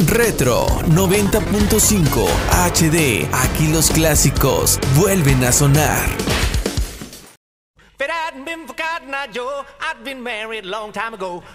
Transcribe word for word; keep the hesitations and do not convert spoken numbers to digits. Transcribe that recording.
Retro noventa punto cinco H D. Aquí los clásicos vuelven a sonar. If it hadn't been for Cotton Eye Joe, I'd been married a long time ago.